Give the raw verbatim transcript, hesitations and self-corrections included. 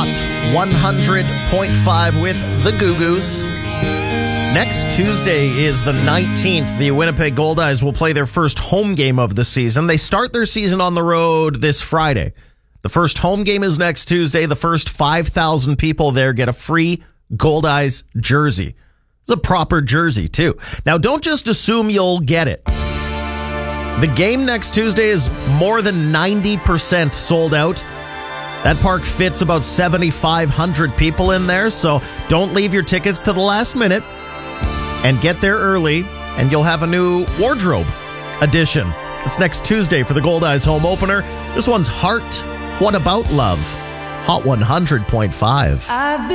Hot one hundred point five with the Goo Goos. Next Tuesday is the nineteenth. The Winnipeg Goldeyes will play their first home game of the season. They start their season on the road this Friday. The first home game is next Tuesday. The first five thousand people there get a free Goldeyes jersey. It's a proper jersey, too. Now, don't just assume you'll get it. The game next Tuesday is more than ninety percent sold out. That park fits about seventy-five hundred people in there, so don't leave your tickets to the last minute. And get there early, and you'll have a new wardrobe edition. It's next Tuesday for the Goldeyes home opener. This one's Heart, What About Love? Hot one hundred point five.